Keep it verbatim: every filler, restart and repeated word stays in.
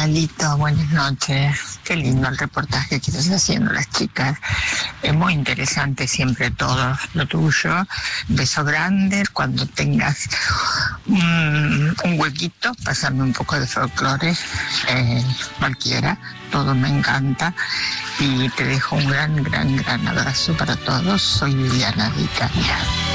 Lalito, buenas noches. Qué lindo el reportaje que estás haciendo las chicas. Es muy interesante siempre todo lo tuyo. Beso grande. Cuando tengas un, un huequito, pasarme un poco de folclore, eh, cualquiera. Todo me encanta. Y te dejo un gran, gran, gran abrazo para todos. Soy Liliana de Italia.